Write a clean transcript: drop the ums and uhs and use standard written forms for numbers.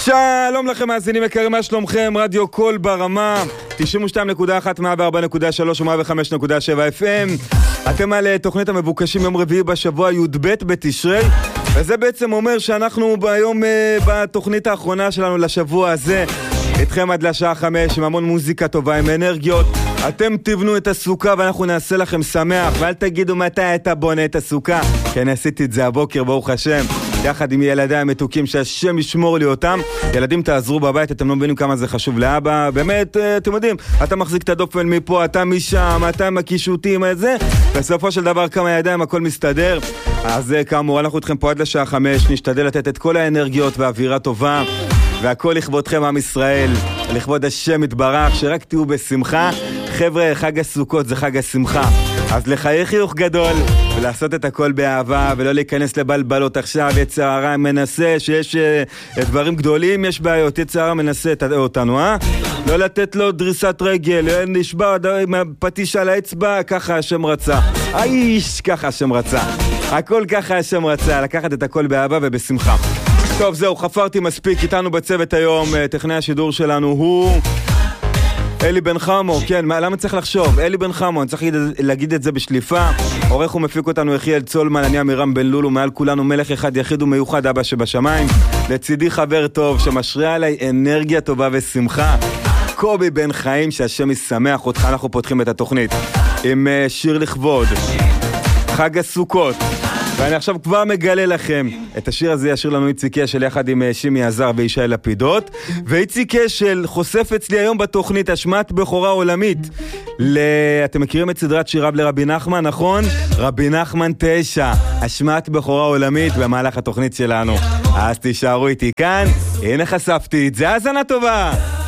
שלום לכם מאזינים יקרים, מה שלומכם? רדיו קול ברמה 92.1, 104.3 ו-105.7 FM. אתם על תוכנית המבוקשים יום רביעי בשבוע י"ב בתשרי, וזה בעצם אומר שאנחנו ביום בתוכנית האחרונה שלנו לשבוע הזה איתכם עד לשעה 5 עם המון מוזיקה טובה, עם אנרגיות. אתם תבנו את הסוכה ואנחנו נעשה לכם שמח, ואל תגידו מתי אתה בונה את הסוכה, כי אני עשיתי את זה הבוקר ברוך השם יחד עם ילדיי המתוקים, שהשם ישמור לי אותם. ילדים תעזרו בבית, אתם לא מבינים כמה זה חשוב לאבא, באמת, אתם יודעים, אתה מחזיק את הדופן מפה, אתה משם, אתה עם הקישוטים הזה, בסופו של דבר כמה ידיים הכל מסתדר. אז כאמור, אנחנו איתכם פה עד לשעה 5, נשתדל לתת את כל האנרגיות והאווירה טובה, והכל לכבודכם עם ישראל, לכבוד השם יתברך, שרק תהיו בשמחה. חבר'ה, חג הסוכות זה חג השמחה, אז לחייך חיוך גדול ולעשות את הכל באהבה, ולא להיכנס לבלבלות. עכשיו יצר הרע מנסה, שיש דברים גדולים, יש בעיות, יצר הרע מנסה אותנו, לא לתת לו דריסת רגל, נשבע עם הפטיש על האצבע, ככה השם רצה, האיש, ככה השם רצה, הכל ככה השם רצה, לקחת את הכל באהבה ובשמחה. טוב, זהו, חפרתי מספיק. איתנו בצוות היום, טכנאי השידור שלנו הוא אלי בן חמו. כן, למה צריך לחשוב? אלי בן חמו, אני צריך להגיד את זה בשליפה. עורך ומפיק אותנו יחיאל צולמן, אני אמירם בן לולו, מעל כולנו מלך אחד יחיד ומיוחד, אבא שבשמיים. לצידי חבר טוב שמשרה עליי אנרגיה טובה ושמחה, קובי בן חיים, שהשם ישמח אותך. אנחנו פותחים את התוכנית עם שיר לכבוד חג הסוכות, ואני עכשיו כבר מגלה לכם, את השיר הזה ישיר לנו איציק אשל יחד עם שימי עזר וישי לפידות. ואיציק אשל חושף אצלי היום בתוכנית השמעת בכורה עולמית אתם מכירים את סדרת שיריו לרבי נחמן, נכון? רבי נחמן 9, השמעת בכורה עולמית במהלך התוכנית שלנו. אז תישארו איתי כאן, הנה חשפתי את זה, האזנה טובה.